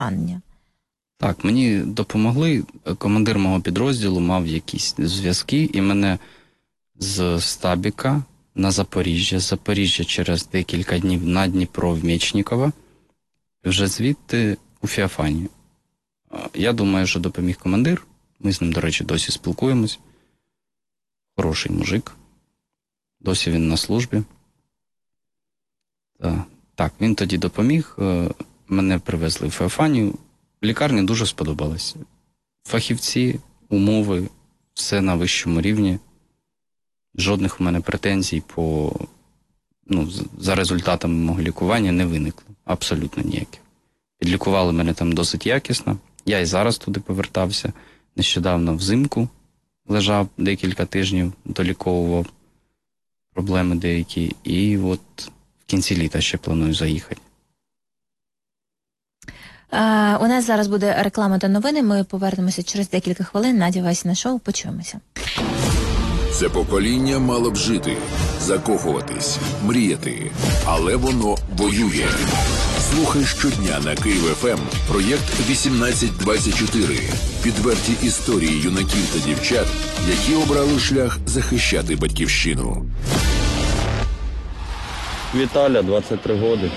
поранення? Так, мені допомогли. Командир мого підрозділу мав якісь зв'язки, і мене з Стабіка на Запоріжжя, з Запоріжжя через декілька днів на Дніпро в Мєчніково, вже звідти у Феофанію. Я думаю, що допоміг командир. Ми з ним, до речі, досі спілкуємось. Хороший мужик. Досі він на службі. Так, він тоді допоміг. Мене привезли в Феофанію. Лікарні дуже сподобалось. Фахівці, умови, все на вищому рівні. Жодних у мене претензій за результатами мого лікування не виникло. Абсолютно ніяких. Підлікували мене там досить якісно. Я і зараз туди повертався. Нещодавно взимку лежав декілька тижнів, доліковував проблеми деякі. І от в кінці літа ще планую заїхати. У нас зараз буде реклама та новини. Ми повернемося через декілька хвилин. Надя Васіна шоу. Почуємося. Це покоління мало б жити, закохуватись, мріяти. Але воно воює. Слухай щодня на Київ ФМ проєкт 1824. Підверті історії юнаків та дівчат, які обрали шлях захищати батьківщину. Віталя, 23 роки.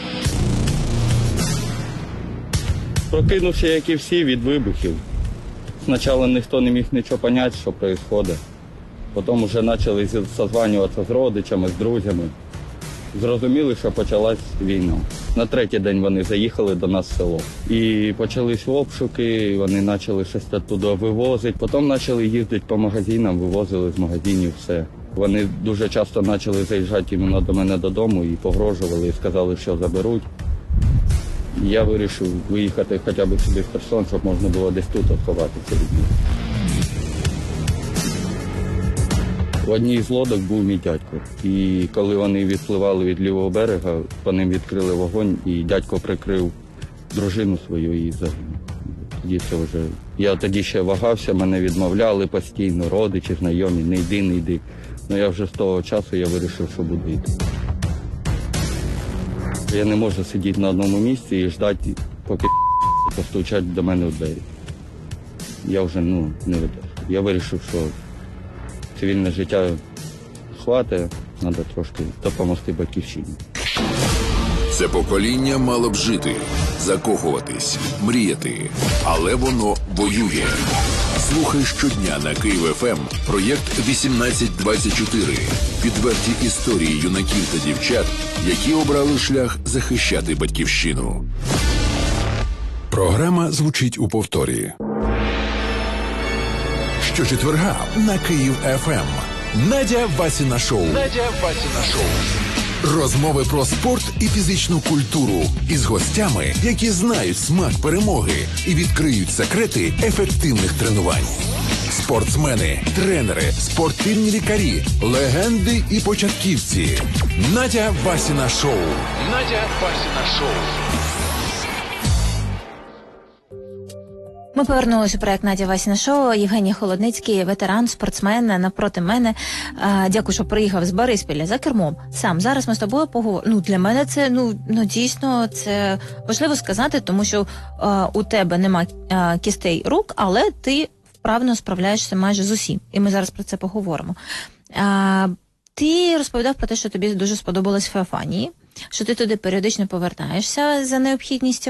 Прокинувся, як і всі, від вибухів. Спочатку ніхто не міг нічого зрозуміти, що відбувається. Потім вже почали созванюватися з родичами, з друзями. Зрозуміли, що почалась війна. На третій день вони заїхали до нас в село. І почались обшуки, вони почали щось туди вивозити. Потім почали їздити по магазинам, вивозили з магазинів все. Вони дуже часто почали заїжджати іменно до мене додому і погрожували, і сказали, що заберуть. Я вирішив виїхати хоча б сюди в Херсон, щоб можна було десь тут ховатися від них. В одній з лодок був мій дядько. І коли вони відпливали від лівого берега, по ним відкрили вогонь, і дядько прикрив дружину свою і загинув. Тоді це вже... Я тоді ще вагався, мене відмовляли постійно, родичі, знайомі, не йди, не йди. Ну я вже з того часу я вирішив, що буду йти. Я не можу сидіти на одному місці і ждати, поки постучать до мене в двері. Я вже не видержу. Я вирішив, що цивільне життя хватить, треба трошки допомогти батьківщині. Це покоління мало б жити, закохуватись, мріяти. Але воно воює. Слухай щодня на Київ ФМ проєкт 1824. Підверті історії юнаків та дівчат, які обрали шлях захищати батьківщину. Програма звучить у повторі. Щочетверга на Київ ФМ. Надя Васіна шоу. Розмови про спорт і фізичну культуру із гостями, які знають смак перемоги і відкриють секрети ефективних тренувань. Спортсмени, тренери, спортивні лікарі, легенди і початківці. Надя Васіна шоу. Ми повернулися у проєкт Надя Васіна шоу. Євгеній Холодницький, ветеран, спортсмен, напроти мене. Дякую, що приїхав з Бориспіля за кермом. Сам, зараз ми з тобою поговоримо. Для мене це, дійсно, це важливо сказати, тому що у тебе нема кістей рук, але ти вправно справляєшся майже з усім. І ми зараз про це поговоримо. Ти розповідав про те, що тобі дуже сподобалось в Феофанії, що ти туди періодично повертаєшся за необхідністю.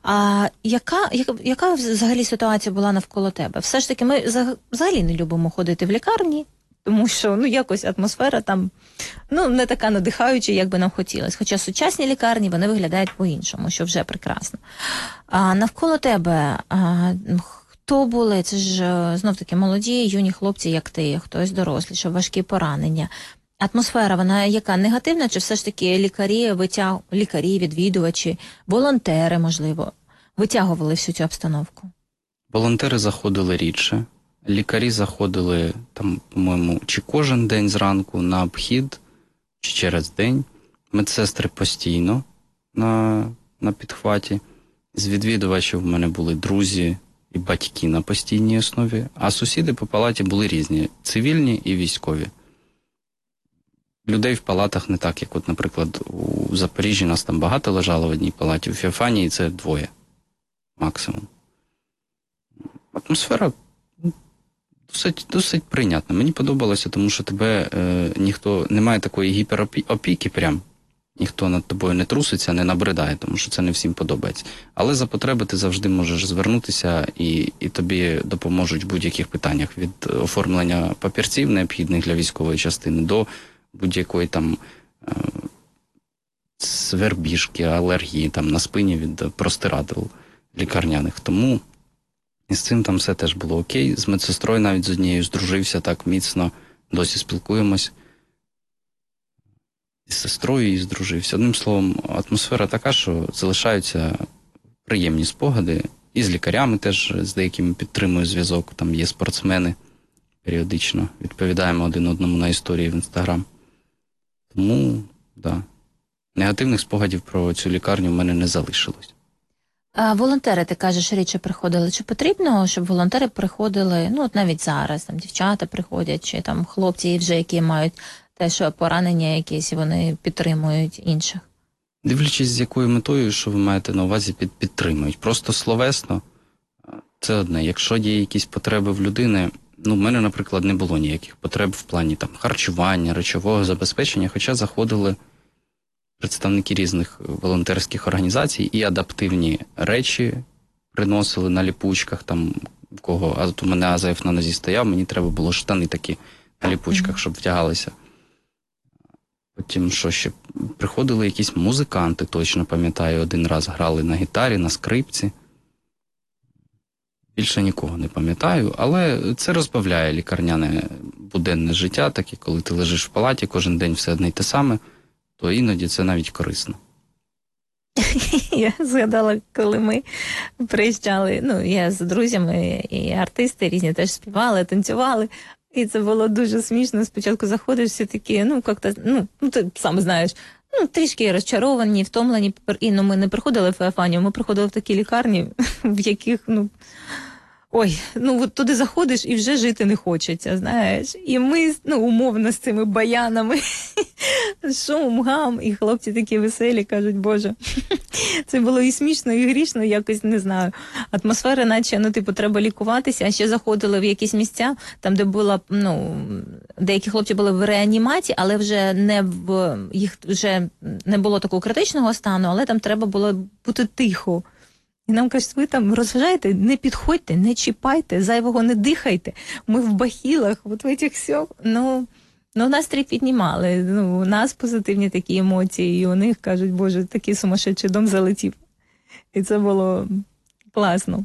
Яка взагалі ситуація була навколо тебе? Все ж таки, ми взагалі не любимо ходити в лікарні, тому що якось атмосфера там не така надихаюча, як би нам хотілося. Хоча сучасні лікарні, вони виглядають по-іншому, що вже прекрасно. Навколо тебе хто були? Це ж знов-таки молоді, юні хлопці, як ти, хтось дорослі, важкі поранення. Атмосфера, вона яка, негативна, чи все ж таки лікарі, відвідувачі, волонтери, можливо, витягували всю цю обстановку? Волонтери заходили рідше, лікарі заходили, по-моєму, чи кожен день зранку на обхід, чи через день. Медсестри постійно на підхваті. З відвідувачів в мене були друзі і батьки на постійній основі, а сусіди по палаті були різні, цивільні і військові. Людей в палатах не так, як наприклад, у Запоріжжі нас там багато лежало в одній палаті, у Феофанії це 2. максимум. Атмосфера досить прийнятна. Мені подобалося, тому що тебе ніхто, немає такої гіперопіки прям. Ніхто над тобою не труситься, не набридає, тому що це не всім подобається. Але за потреби ти завжди можеш звернутися і тобі допоможуть в будь-яких питаннях. Від оформлення папірців, необхідних для військової частини, до будь-якої там свербіжки, алергії там, на спині від простирадл лікарняних. Тому і з цим там все теж було окей. З медсестрою навіть з однією здружився так міцно, досі спілкуємось. І з сестрою її здружився. Одним словом, атмосфера така, що залишаються приємні спогади. І з лікарями теж, з деякими підтримую зв'язок. Там є спортсмени періодично. Відповідаємо один одному на історії в Інстаграм. Тому, да, негативних спогадів про цю лікарню в мене не залишилось. А волонтери, ти кажеш, рідше приходили. Чи потрібно, щоб волонтери приходили, ну от навіть зараз, там дівчата приходять, чи там хлопці вже, які мають теж поранення якісь, і вони підтримують інших? Дивлячись, з якою метою, що ви маєте на увазі, підтримують. Просто словесно – це одне. Якщо є якісь потреби в людини, ну, в мене, наприклад, не було ніяких потреб в плані там харчування, речового забезпечення, хоча заходили представники різних волонтерських організацій і адаптивні речі приносили на ліпучках, там, в кого, а от у мене АЗФ на нозі стояв, мені треба було штани такі на ліпучках, щоб вдягалися. Потім, що ще, приходили якісь музиканти, точно пам'ятаю, один раз грали на гітарі, на скрипці. Більше нікого не пам'ятаю, але це розбавляє лікарняне буденне життя, таке, коли ти лежиш в палаті, кожен день все одне й те саме, то іноді це навіть корисно. Я згадала, коли ми приїжджали, ну, я з друзями, і артисти різні теж співали, танцювали, і це було дуже смішно. Спочатку заходиш, всі такі, ну, як-то, ну, ти сам знаєш, ну, трішки розчаровані, втомлені, і ну, ми не приходили в Феофанію, ми приходили в такі лікарні, в яких, ну, ой, ну от туди заходиш і вже жити не хочеться, знаєш. І ми, ну, умовно з цими баянами, шум, гам, і хлопці такі веселі, кажуть, Боже, це було і смішно, і грішно, якось, не знаю. Атмосфера, наче, ну, типу, треба лікуватися, а ще заходили в якісь місця, там, де була, ну, деякі хлопці були в реанімації, але вже не в, їх вже не було такого критичного стану, але там треба було бути тихо. І нам кажуть, ви там розважаєте, не підходьте, не чіпайте, зайвого не дихайте. Ми в бахілах, от в цих всьох, ну, настрій піднімали. Ну, у нас позитивні такі емоції, і у них, кажуть, Боже, такий сумасшедший дом залетів. І це було класно.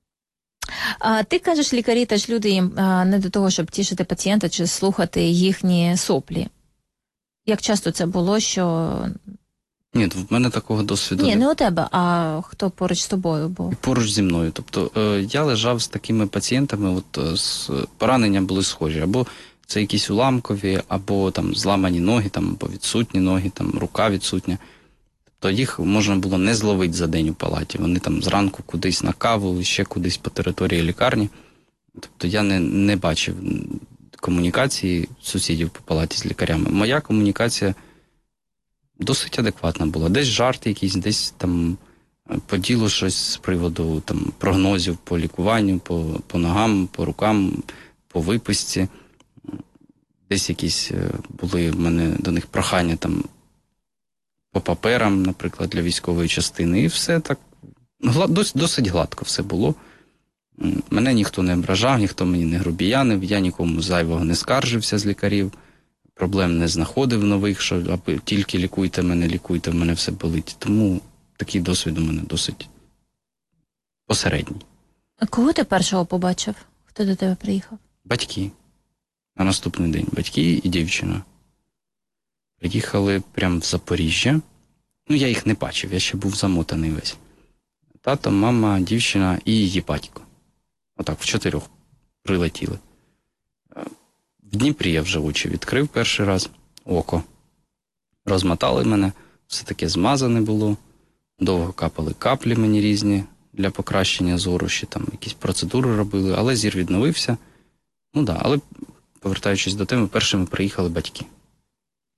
А ти кажеш, лікарі теж люди їм не до того, щоб тішити пацієнта чи слухати їхні соплі. Як часто це було, що... Ні, в мене такого досвіду Ні, не у тебе, а хто поруч з тобою був? Поруч зі мною. Тобто я лежав з такими пацієнтами, от поранення були схожі. Або це якісь уламкові, або там зламані ноги, там, або відсутні ноги, там рука відсутня. Тобто їх можна було не зловити за день у палаті. Вони там зранку кудись на каву, ще кудись по території лікарні. Тобто я не бачив комунікації сусідів по палаті з лікарями. Моя комунікація досить адекватна була. Десь жарт якийсь, десь там по ділу щось з приводу там прогнозів по лікуванню, по ногам, по рукам, по виписці. Десь якісь були в мене до них прохання там по паперам, наприклад, для військової частини. І все так досить гладко все було. Мене ніхто не ображав, ніхто мені не грубіянив, я нікому зайвого не скаржився з лікарів. Проблем не знаходив нових, що тільки лікуйте, в мене все болить. Тому такий досвід у мене досить посередній. А кого ти першого побачив? Хто до тебе приїхав? Батьки. На наступний день. Батьки і дівчина. Приїхали прямо в Запоріжжя. Ну, я їх не бачив, я ще був замотаний весь. Тато, мама, дівчина і її батько. Отак, в 4 прилетіли. В Дніпрі я вже очі відкрив перший раз, око. Розмотали мене, все таке змазане було, довго капали каплі мені різні для покращення зору, ще там якісь процедури робили, але зір відновився. Ну так, але повертаючись до теми, першими приїхали батьки.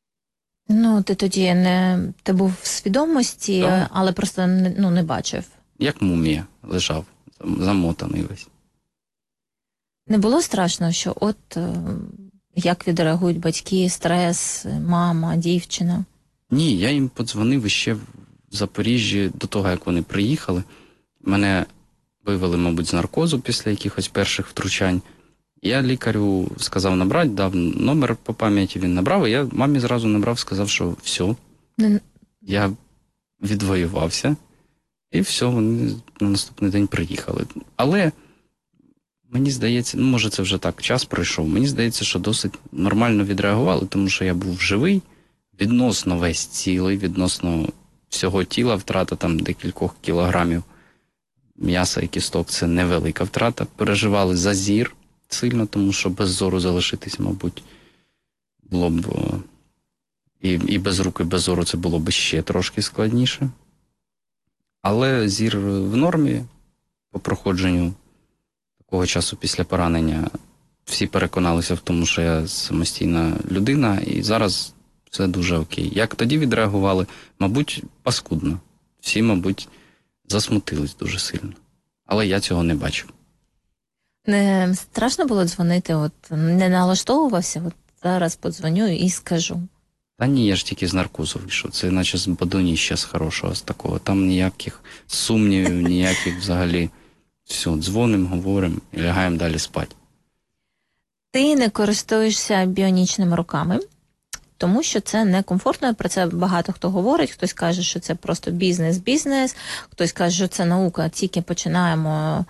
Ну, ти тоді ти був в свідомості, Так. але просто не бачив. як мумія лежав, замотаний весь. Не було страшно, що як відреагують батьки, стрес, мама, дівчина? Ні, я їм подзвонив іще в Запоріжжі до того, як вони приїхали. Мене вивели, мабуть, з наркозу після якихось перших втручань. Я лікарю сказав набрати, дав номер по пам'яті, він набрав, і я мамі зразу набрав, сказав, що все, я відвоювався, і все, вони на наступний день приїхали. Але мені здається, може це вже так, час пройшов, мені здається, що досить нормально відреагували, тому що я був живий, відносно весь цілий, відносно всього тіла, втрата там декількох кілограмів м'яса і кісток – це невелика втрата. Переживали за зір сильно, тому що без зору залишитись, мабуть, було б і без рук, і без зору це було б ще трошки складніше. Але зір в нормі по проходженню такого часу після поранення. Всі переконалися в тому, що я самостійна людина, і зараз все дуже окей. Як тоді відреагували? Мабуть, паскудно. Всі, мабуть, засмутились дуже сильно. Але я цього не бачив. Не страшно було дзвонити? Не налаштовувався? Зараз подзвоню і скажу. Та ні, я ж тільки з наркозу вийшов. Це наче з бадоніща з хорошого, з такого. Там ніяких сумнівів, ніяких взагалі. Все, дзвонимо, говоримо і лягаємо далі спати. Ти не користуєшся біонічними руками, тому що це некомфортно, про це багато хто говорить, хтось каже, що це просто бізнес, хтось каже, що це наука, тільки починаємо,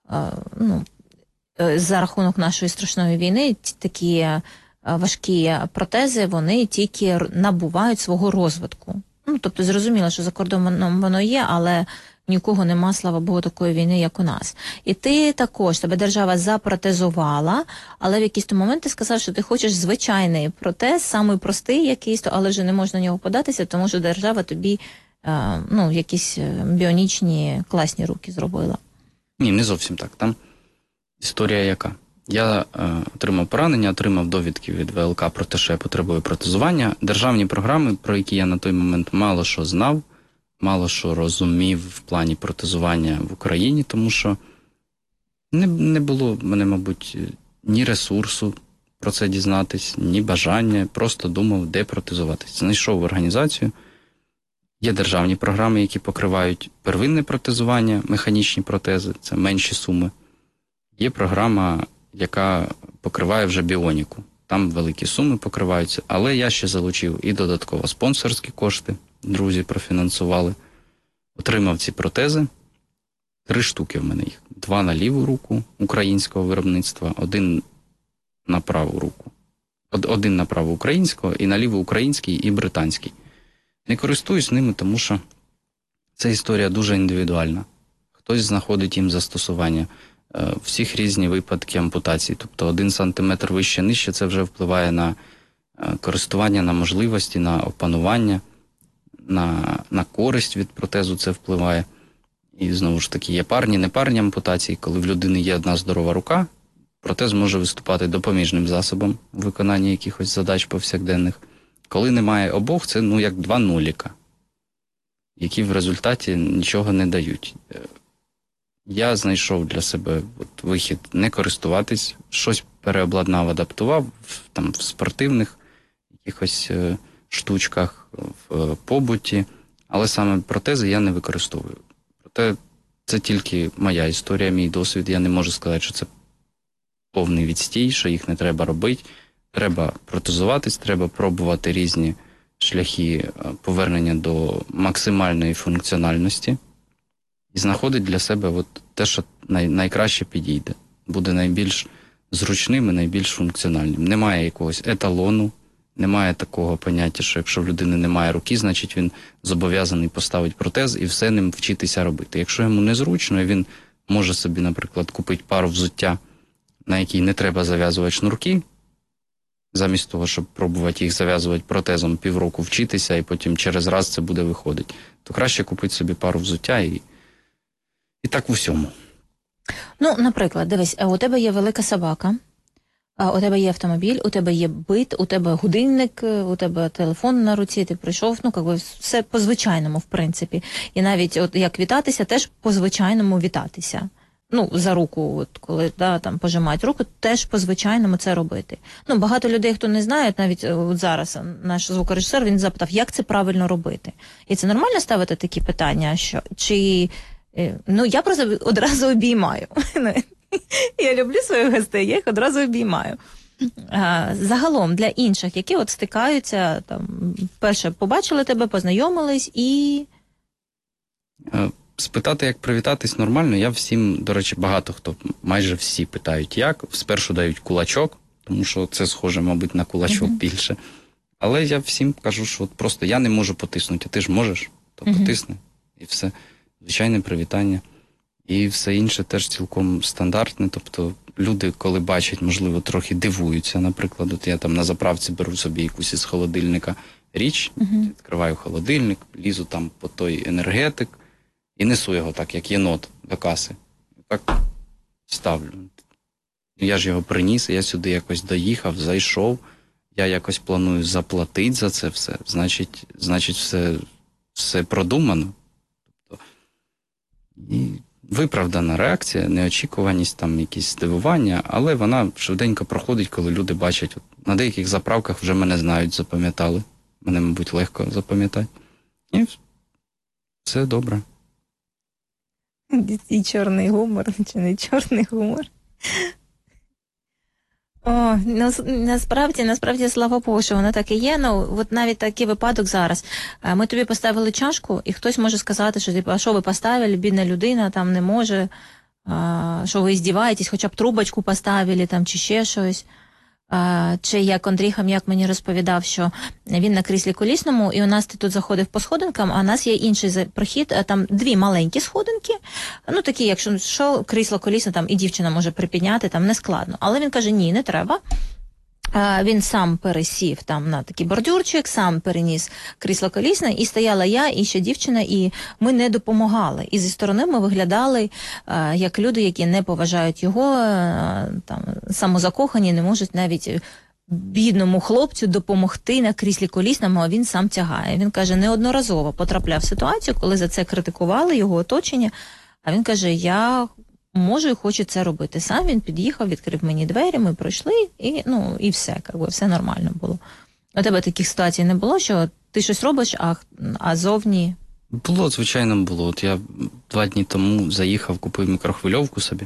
за рахунок нашої страшної війни, такі важкі протези, вони тільки набувають свого розвитку. Тобто зрозуміло, що за кордоном воно є, але нікого нема, слава Богу, такої війни, як у нас. І ти також, тебе держава запротезувала, але в якийсь момент ти сказав, що ти хочеш звичайний протез, самий простий якийсь, але вже не можна на нього податися, тому що держава тобі якісь біонічні класні руки зробила. Ні, не зовсім так. Там історія яка? Я отримав поранення, отримав довідки від ВЛК про те, що я потребую протезування. Державні програми, про які я на той момент мало що знав, мало що розумів в плані протезування в Україні, тому що не було в мене, мабуть, ні ресурсу про це дізнатись, ні бажання, просто думав, де протезуватись. Знайшов в організацію. Є державні програми, які покривають первинне протезування, механічні протези, це менші суми. Є програма, яка покриває вже біоніку. Там великі суми покриваються, але я ще залучив і додатково спонсорські кошти, друзі профінансували. Отримав ці протези, 3 штуки в мене їх. 2 на ліву руку українського виробництва, 1 на праву руку. 1 на праву українського, і на ліву український і британський. Не користуюсь ними, тому що ця історія дуже індивідуальна. Хтось знаходить їм застосування. Всіх різні випадки ампутації. Тобто 1 сантиметр вище-нижче, це вже впливає на користування, на можливості, на опанування, на користь від протезу це впливає. І знову ж таки є парні, непарні ампутації. Коли в людини є одна здорова рука, протез може виступати допоміжним засобом у виконанні якихось задач повсякденних. Коли немає обох, це як 2 нуліка, які в результаті нічого не дають. Я знайшов для себе вихід не користуватись, щось переобладнав, адаптував в спортивних якихось штучках, в побуті, але саме протези я не використовую. Проте це тільки моя історія, мій досвід. Я не можу сказати, що це повний відстій, що їх не треба робити. Треба протезуватись, треба пробувати різні шляхи повернення до максимальної функціональності. І знаходить для себе те, що найкраще підійде. Буде найбільш зручним і найбільш функціональним. Немає якогось еталону, немає такого поняття, що якщо в людини немає руки, значить він зобов'язаний поставити протез і все ним вчитися робити. Якщо йому незручно, він може собі, наприклад, купити пару взуття, на якій не треба зав'язувати шнурки, замість того, щоб пробувати їх зав'язувати протезом, півроку вчитися, і потім через раз це буде виходити. То краще купити собі пару взуття і так в усьому. Наприклад, дивись, у тебе є велика собака, у тебе є автомобіль, у тебе є бит, у тебе годинник, у тебе телефон на руці, ти прийшов, ну, якби все по-звичайному, в принципі. І навіть от як вітатися, теж по-звичайному вітатися. Ну, за руку, от коли там пожимають руку, теж по-звичайному це робити. Ну, багато людей, хто не знає, навіть от зараз наш звукорежисер, він запитав, як це правильно робити. І це нормально ставити такі питання, що чи... Ну, я просто одразу обіймаю. Я люблю своїх гостей, я їх одразу обіймаю. Загалом для інших, які от стикаються, там, перше побачили тебе, познайомились і... Спитати, як привітатись, нормально. Я всім, до речі, багато хто, майже всі питають, як. Спершу дають кулачок, тому що це схоже, мабуть, на кулачок більше. Але я всім кажу, що от просто я не можу потиснути, а ти ж можеш, то потисни. І все. Звичайне привітання. І все інше теж цілком стандартне. Тобто люди, коли бачать, можливо, трохи дивуються. Наприклад, от я там на заправці беру собі якусь із холодильника річ, відкриваю холодильник, лізу там по той енергетик, і несу його так, як єнот, до каси. Так ставлю. Я ж його приніс, я сюди якось доїхав, зайшов. Я якось планую заплатити за це все. Значить все продумано. Тобто, і виправдана реакція, неочікуваність, там якісь здивування, але вона швиденько проходить, коли люди бачать. От, на деяких заправках вже мене знають, запам'ятали. Мене, мабуть, легко запам'ятати. І все добре. І чорний гумор, чи не чорний гумор. О, насправді, слава Богу, що воно так і є. Ну, от навіть такий випадок зараз. Ми тобі поставили чашку, і хтось може сказати, що типу, а що ви поставили, бідна людина, там не може, що ви здіваєтесь, хоча б трубочку поставили, там, чи ще щось. Чи як Андрій Хам'як мені розповідав, що він на кріслі колісному, і у нас ти тут заходив по сходинкам, а у нас є інший прохід, там дві маленькі сходинки, ну такі, якщо що, крісло колісне, там і дівчина може припідняти, там не складно. Але він каже, ні, не треба. Він сам пересів там на такий бордюрчик, сам переніс крісло колісне, і стояла я, і ще дівчина, і ми не допомагали. І зі сторони ми виглядали як люди, які не поважають його, там, самозакохані, не можуть навіть бідному хлопцю допомогти на кріслі колісному, а він сам тягає. Він каже, неодноразово потрапляв в ситуацію, коли за це критикували його оточення, а він каже, я можу і хочу це робити. Сам він під'їхав, відкрив мені двері, ми пройшли, і все, все нормально було. У тебе таких ситуацій не було, що ти щось робиш, а зовні... Було, звичайно, було. От я 2 дні тому заїхав, купив мікрохвильовку собі.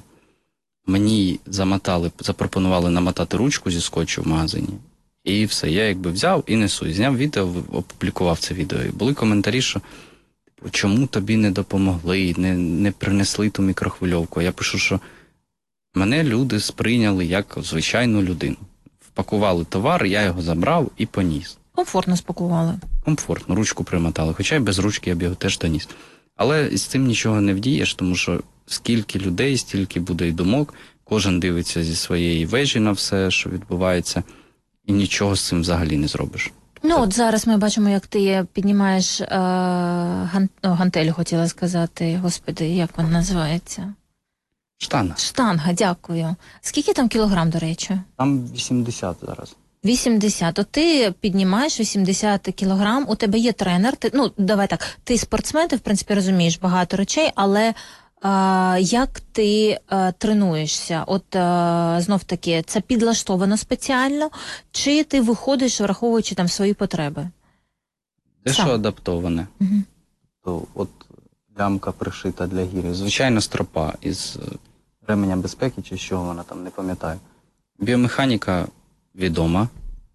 Мені запропонували намотати ручку зі скотчу в магазині. І все, я якби взяв і несу. І зняв відео, опублікував це відео. І були коментарі, що чому тобі не допомогли, не принесли ту мікрохвильовку. Я пишу, що мене люди сприйняли як звичайну людину. Впакували товар, я його забрав і поніс. Комфортно спакували. Комфортно, ручку примотали. Хоча й без ручки я б його теж доніс. Але з цим нічого не вдієш, тому що скільки людей, стільки буде й думок, кожен дивиться зі своєї вежі на все, що відбувається, і нічого з цим взагалі не зробиш. Ну, от зараз ми бачимо, як ти піднімаєш гантель, хотіла сказати. Господи, як вона називається? Штанга. Штанга, дякую. Скільки там кілограм, до речі? Там 80 зараз. 80. От ти піднімаєш 80 кілограм, у тебе є тренер. Давай так, ти спортсмен, ти, в принципі, розумієш багато речей, але як ти тренуєшся? От знов-таки, це підлаштовано спеціально, чи ти виходиш, враховуючи там свої потреби? Дещо адаптоване. Угу. То от лямка пришита для гірів. Звичайно, стропа із ременя безпеки, чи з чого вона там, не пам'ятаю. Біомеханіка відома.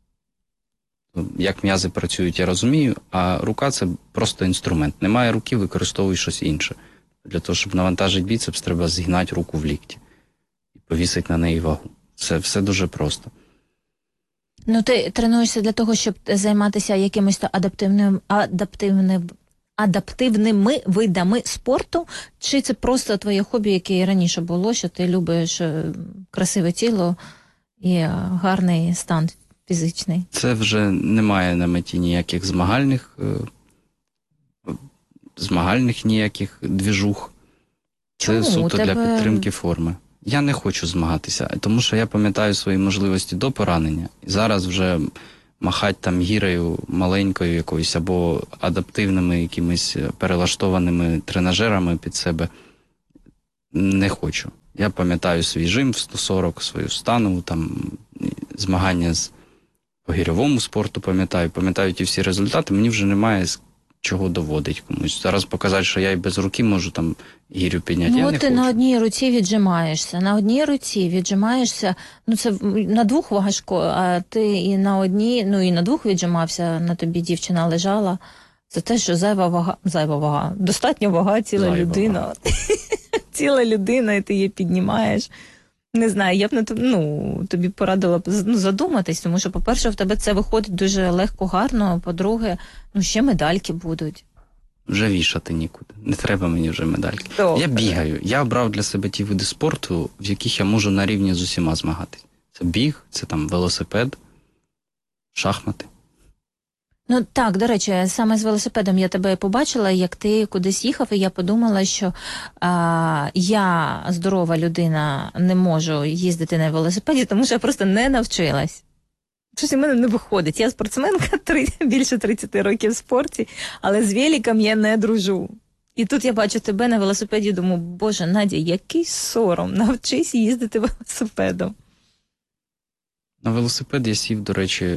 Як м'язи працюють, я розумію, а рука – це просто інструмент. Немає руки, використовуй щось інше. Для того, щоб навантажити біцепс, треба згинати руку в лікті і повісити на неї вагу. Все дуже просто. Ну, ти тренуєшся для того, щоб займатися якимось адаптивними видами спорту, чи це просто твоє хобі, яке і раніше було, що ти любиш красиве тіло і гарний стан фізичний? Це вже немає на меті ніяких змагальних ніяких двіжух. Це суто для підтримки форми. Я не хочу змагатися, тому що я пам'ятаю свої можливості до поранення. І зараз вже махати там гірею маленькою якоюсь або адаптивними якимись перелаштованими тренажерами під себе не хочу. Я пам'ятаю свій жим в 140, свою станову, там змагання по гірьовому спорту пам'ятаю ті всі результати, мені вже немає чого доводить комусь. Зараз показати, що я і без руки можу там гірю підняти, я Ну, не ти хочу. на одній руці віджимаєшся, ну це на двох важко, а ти і на одній, ну і на двох віджимався, на тобі дівчина лежала. Це те, що зайва вага, достатня вага, ціла Зайва людина. вага. Ціла людина, і ти її піднімаєш. Не знаю, я б тобі порадила б задуматись, тому що, по-перше, в тебе це виходить дуже легко, гарно, по-друге, ще медальки будуть. Вже вішати нікуди. Не треба мені вже медальки. Добре. Я бігаю. Я обрав для себе ті види спорту, в яких я можу на рівні з усіма змагатись. Це біг, це там велосипед, шахмати. Ну так, до речі, саме з велосипедом я тебе побачила, як ти кудись їхав, і я подумала, що я, здорова людина, не можу їздити на велосипеді, тому що я просто не навчилась. Щось у мене не виходить. Я спортсменка, більше 30 років в спорті, але з великом я не дружу. І тут я бачу тебе на велосипеді і думаю, боже, Надя, який сором, навчись їздити велосипедом. На велосипед я сів, до речі,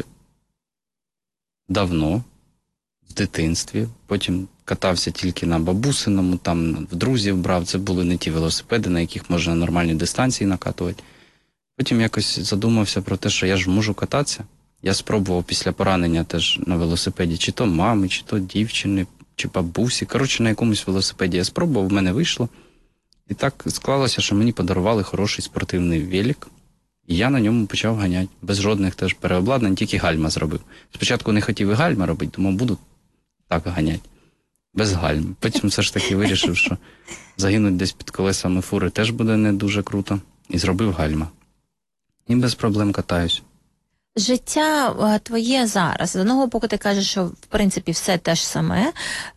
давно, в дитинстві. Потім катався тільки на бабусиному, там в друзів брав. Це були не ті велосипеди, на яких можна нормальні дистанції накатувати. Потім якось задумався про те, що я ж можу кататися. Я спробував після поранення теж на велосипеді, чи то мами, чи то дівчини, чи бабусі. Коротше, на якомусь велосипеді я спробував, в мене вийшло. І так склалося, що мені подарували хороший спортивний велик. І я на ньому почав ганяти. Без жодних теж переобладнань, тільки гальма зробив. Спочатку не хотів і гальма робити, тому буду так ганяти. Без гальм. Потім все ж таки вирішив, що загинуть десь під колесами фури теж буде не дуже круто. І зробив гальма. І без проблем катаюсь. Життя твоє зараз. З одного боку ти кажеш, що в принципі все те ж саме,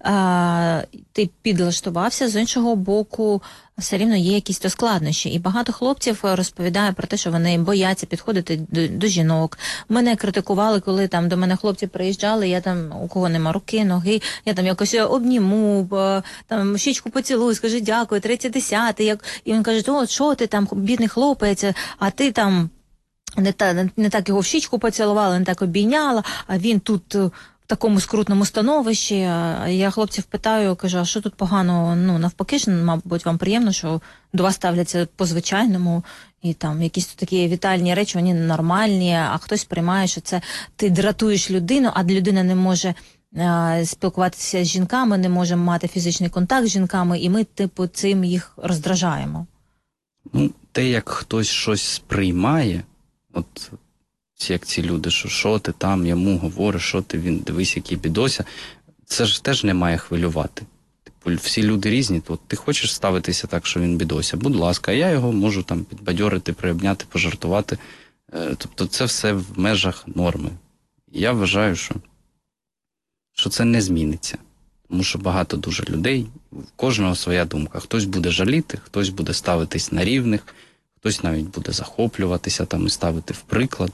ти підлаштувався, з іншого боку все рівно є якісь то складнощі. І багато хлопців розповідає про те, що вони бояться підходити до жінок. Мене критикували, коли там до мене хлопці приїжджали, я там, у кого нема руки, ноги, я там якось обніму, там щічку поцілую, скажи дякую, 30-10. І він каже, о, що ти там, бідний хлопець, а ти там не так його в щічку поцілувала, не так обійняла, а він тут в такому скрутному становищі. Я хлопців питаю, кажу, а що тут поганого? Ну, навпаки ж, мабуть, вам приємно, що до вас ставляться по-звичайному, і там якісь такі вітальні речі, вони нормальні, а хтось приймає, що це ти дратуєш людину, а людина не може спілкуватися з жінками, не може мати фізичний контакт з жінками, і ми, типу, цим їх роздражаємо. Ну, те, як хтось щось сприймає, от як ці люди, що ти там йому говориш, що ти, він, дивись, який бідося, це ж теж не має хвилювати. Типу, всі люди різні, то ти хочеш ставитися так, що він бідося, будь ласка, я його можу там підбадьорити, приобняти, пожартувати. Тобто це все в межах норми. Я вважаю, що це не зміниться. Тому що багато дуже людей, в кожного своя думка. Хтось буде жаліти, хтось буде ставитись на рівних, хтось навіть буде захоплюватися там і ставити в приклад.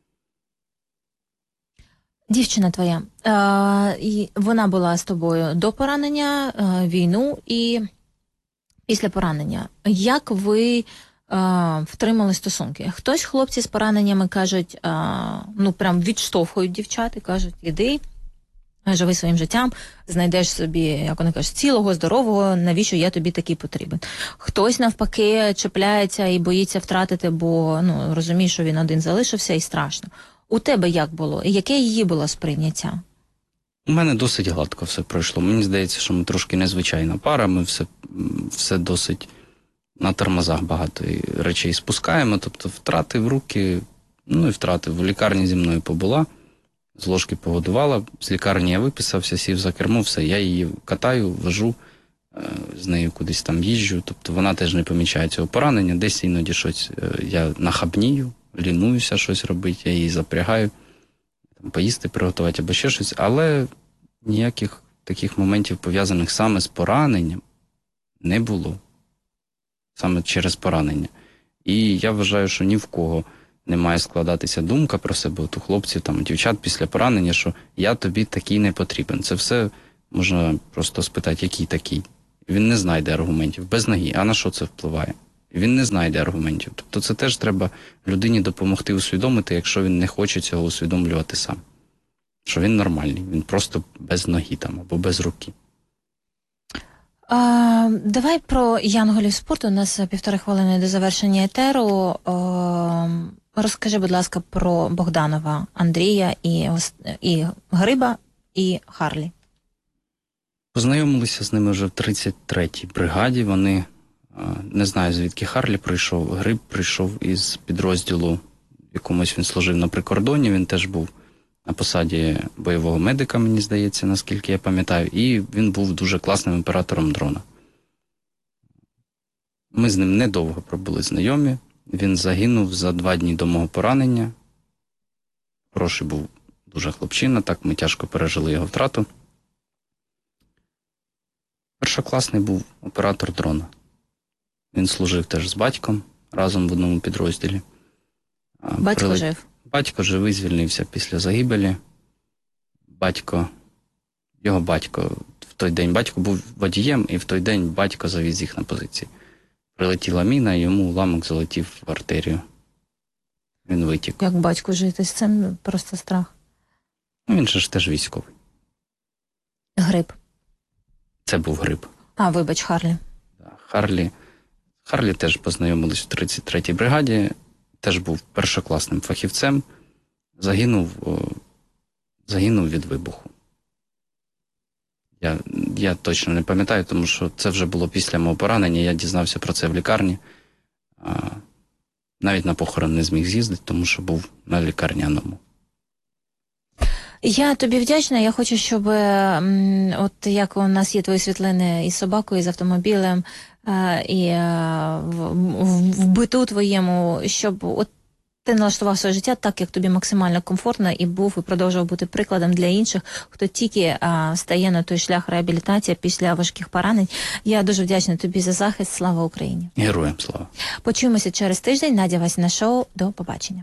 Дівчина твоя, вона була з тобою до поранення, війну і після поранення. Як ви втримали стосунки? Хтось, хлопці з пораненнями кажуть, ну прям відштовхують дівчат і кажуть, іди, живи своїм життям, знайдеш собі, як вони кажуть, цілого, здорового, навіщо я тобі такий потрібен. Хтось, навпаки, чіпляється і боїться втратити, бо розуміє, що він один залишився і страшно. У тебе як було? І яке її було сприйняття? У мене досить гладко все пройшло. Мені здається, що ми трошки незвичайна пара, ми все досить на тормозах багато речей спускаємо, тобто втратив руки, ну і втратив. В лікарні зі мною побула, з ложки погодувала, з лікарні я виписався, сів за кермо, все, я її катаю, вожу, з нею кудись там їжджу, тобто вона теж не помічає цього поранення, десь іноді щось я нахабнію, лінуюся щось робити, я її запрягаю, там, поїсти приготувати або ще щось, але ніяких таких моментів, пов'язаних саме з пораненням, не було. Саме через поранення. І я вважаю, що ні в кого не має складатися думка про себе, от у хлопців, там, у дівчат після поранення, що я тобі такий не потрібен. Це все можна просто спитати, який такий. Він не знайде аргументів, без ноги. А на що це впливає? Він не знайде аргументів. Тобто це теж треба людині допомогти усвідомити, якщо він не хоче цього усвідомлювати сам. Що він нормальний, він просто без ноги там або без руки. Давай про янголів спорту. У нас 1,5 хвилини до завершення етеру. Розкажи, будь ласка, про Богданова Андрія і Гриба, і Харлі. Познайомилися з ними вже в 33-й бригаді. Вони, не знаю, звідки Харлі прийшов. Гриб прийшов із підрозділу, в якомусь він служив на прикордоні. Він теж був на посаді бойового медика, мені здається, наскільки я пам'ятаю. І він був дуже класним оператором дрона. Ми з ним недовго пробули знайомі. Він загинув за 2 дні до мого поранення. Хороший був дуже хлопчина, так ми тяжко пережили його втрату. Першокласний був оператор дрона. Він служив теж з батьком разом в одному підрозділі. Батько жив? Батько живий, звільнився після загибелі. Його батько в той день, батько був водієм, і в той день батько завіз їх на позиції. Прилетіла міна, і йому уламок залетів в артерію. Він витік. Як батько жити з цим? Просто страх. Він же ж теж військовий. Гриб. Це був Гриб. Вибач, Харлі. Харлі теж познайомились у 33-й бригаді, теж був першокласним фахівцем, загинув від вибуху. Я точно не пам'ятаю, тому що це вже було після мого поранення, я дізнався про це в лікарні. Навіть на похорон не зміг з'їздити, тому що був на лікарняному. Я тобі вдячна. Я хочу, щоб от як у нас є твої світлини із собакою, з автомобілем, і в биту твоєму, щоб от ти налаштував своє життя так, як тобі максимально комфортно, і був, і продовжував бути прикладом для інших, хто тільки стає на той шлях реабілітації після важких поранень. Я дуже вдячна тобі за захист. Слава Україні! Героям слава! Почуємося через тиждень. Надя Васіна шоу. До побачення.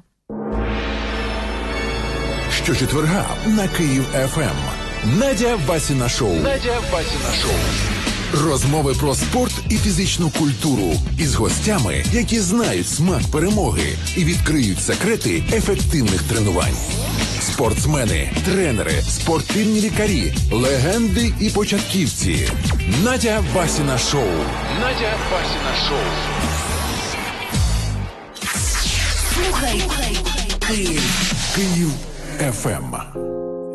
Щочетверга на Київ ФМ. Надя Васіна шоу. Розмови про спорт і фізичну культуру із гостями, які знають смак перемоги і відкриють секрети ефективних тренувань. Спортсмени, тренери, спортивні лікарі, легенди і початківці. Надя Васіна шоу. Слухай Київ ФМ.